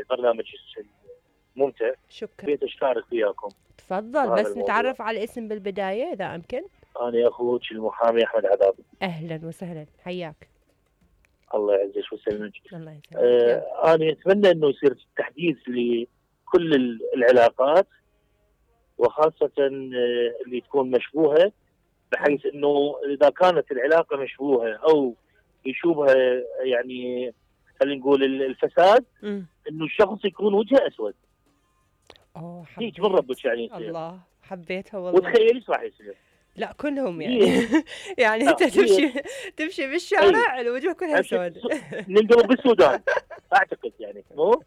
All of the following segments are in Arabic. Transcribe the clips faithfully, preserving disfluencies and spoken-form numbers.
برنامج ممتع. شكرا. بيت اشترك وياكم. تفضل، بس نتعرف على الاسم بالبداية إذا أمكن. أنا أخوك المحامي أحمد عذاب. أهلا وسهلا، حياك. الله يعزك ويسلمك. الله يسلمك. آه أنا أتمنى إنه يصير تحديث لكل العلاقات، وخاصة اللي تكون مشبوهة، بحيث إنه إذا كانت العلاقة مشبوهة أو يشوبها يعني خلينا نقول الفساد، م. إنه الشخص يكون وجهه أسود. أوه هيك من ربك يعني يصير. الله، حبيتها والله. وتخيل ايش راح يصير؟ لا كلهم يعني يعني انت تمشي تمشي بالشارع الوجوه كلها سود. ننقلب بالسودان اعتقد يعني مو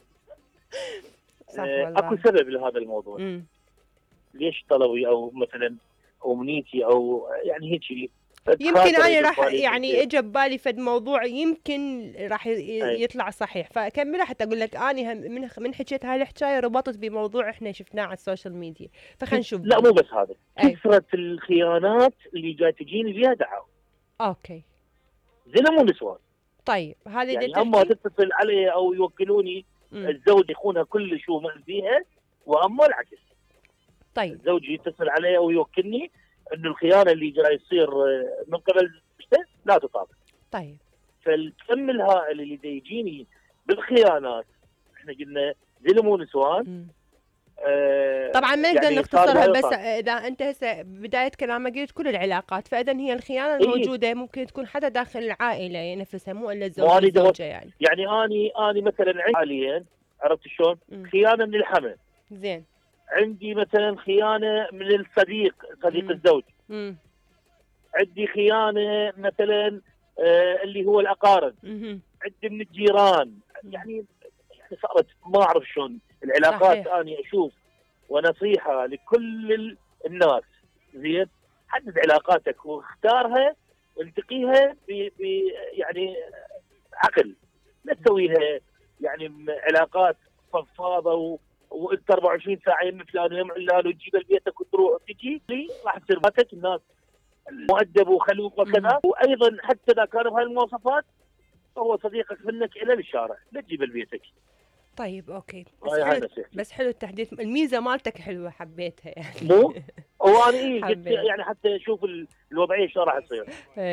صح والله. اكو سبب لهذا الموضوع. م. ليش طلبي او مثلا امنيتي او يعني هيك يمكن انا راح يعني اجى ببالي فد موضوع يمكن راح يطلع صحيح، فكمل حتى اقول لك اني من من حكيت هاي الحكايه ربطت بموضوع احنا شفناه على السوشيال ميديا، فخلينا نشوف. لا مو بس هذا، كثره الخيانات اللي جاي تجيني فيها دعاوى. اوكي. زلم ونسوان. طيب هذه يعني اما تتصل علي او يوكلوني م. الزوج يخونها كل شو ما فيها، واما العكس. طيب الزوج يتصل علي او يوكلني انه الخيانه اللي جاي يصير من قبل زوجته لا تطابق. طيب فالكم الهائل اللي يجيني بالخيانات احنا قلنا زلم ونسوان. آه طبعا ما نقدر يعني نختصرها، بس اذا انت هسه بدايه كلامك قلت كل العلاقات، فاذا هي الخيانه الموجوده إيه؟ ممكن تكون حتى داخل العائله نفسها، مو الا الزوج والزوجه يعني. يعني اني اني مثلا عندي حاليا، عرفت شلون؟ خيانه من الحمل. زين. عندي مثلا خيانه من الصديق، صديق مم. الزوج. مم. عندي خيانه مثلا آه اللي هو الاقارب. مم. عندي من الجيران. يعني يعني صارت ما اعرف شلون العلاقات. صحيح. اني اشوف ونصيحه لكل الناس، زين حدد علاقاتك واختارها والتقيها ب يعني عقل، لا تسويها يعني علاقات فضفاضه وانت أربعة وعشرين ساعه يم فلان ويم علان وتجيب لبيتك وتروح وتجي، راح تصير باتك الناس مؤدب وخلوق وكذا. وايضا حتى اذا كانوا بهاي المواصفات فهو صديقك منك الى الشارع، لا تجيب لبيتك. طيب اوكي، بس حلو, بس حلو التحديث، الميزه مالتك حلوه حبيتها يعني. مو وانا ايه قلت يعني حتى اشوف الوضعيه شو راح تصير.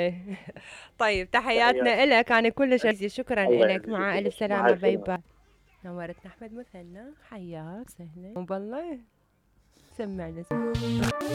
طيب تحياتنا لك، انا كل شيء شكرا لك، مع الف سلامه. باي باي. نورتنا احمد مثنى، حياك سهلا والله. سمعنا